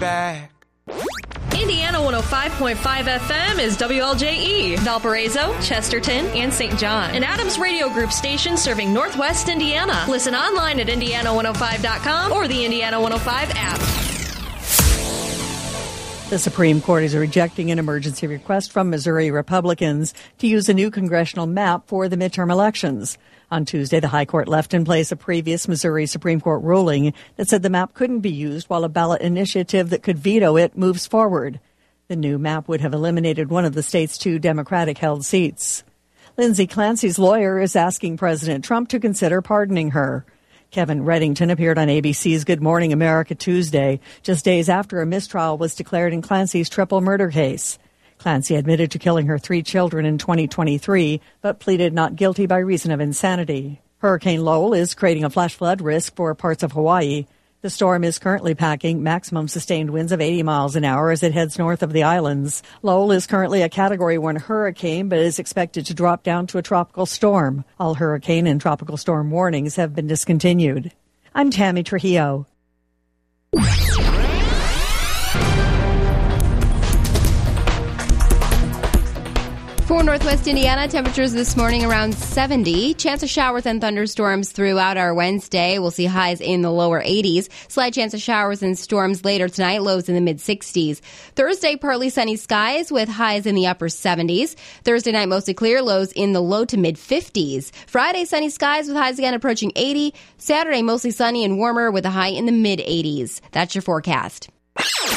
back. Indiana 105.5 FM is WLJE, Valparaiso, Chesterton, and St. John. An Adams Radio Group station serving Northwest Indiana. Listen online at indiana105.com or the Indiana 105 app. The Supreme Court is rejecting an emergency request from Missouri Republicans to use a new congressional map for the midterm elections. On Tuesday, the High Court left in place a previous Missouri Supreme Court ruling that said the map couldn't be used while a ballot initiative that could veto it moves forward. The new map would have eliminated one of the state's 2 Democratic-held seats. Lindsay Clancy's lawyer is asking President Trump to consider pardoning her. Kevin Reddington appeared on ABC's Good Morning America Tuesday, just days after a mistrial was declared in Clancy's triple murder case. Clancy admitted to killing her 3 children in 2023, but pleaded not guilty by reason of insanity. Hurricane Lowell is creating a flash flood risk for parts of Hawaii. The storm is currently packing maximum sustained winds of 80 miles an hour as it heads north of the islands. Lowell is currently a Category 1 hurricane, but is expected to drop down to a tropical storm. All hurricane and tropical storm warnings have been discontinued. I'm Tammy Trujillo. For Northwest Indiana, temperatures this morning around 70. Chance of showers and thunderstorms throughout our Wednesday. We'll see highs in the lower 80s. Slight chance of showers and storms later tonight, lows in the mid-60s. Thursday, partly sunny skies with highs in the upper 70s. Thursday night, mostly clear, lows in the low to mid-50s. Friday, sunny skies with highs again approaching 80. Saturday, mostly sunny and warmer with a high in the mid-80s. That's your forecast.